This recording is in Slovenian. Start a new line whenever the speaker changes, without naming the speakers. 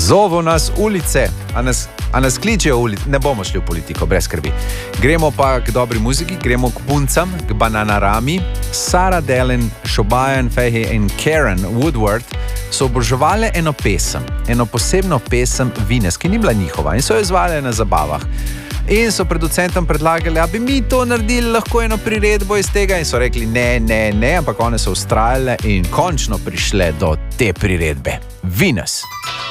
Zovu nas ulice, a nas kličejo ulice, ne bomo šli v politiko, brez skrbi. Gremo pa k dobri muziki, gremo k puncam, k Bananarami. Sarah Dallin, Shobayan Fahey in Karen Woodward so oboževali eno pesem, eno posebno pesem Venus, ki ni bila njihova in so jo izvajali na zabavah. In so producentom predlagali, da bi mi to naredili lahko eno priredbo iz tega in so rekli ne, ampak one so ustrajale in končno prišle do te priredbe. Venus.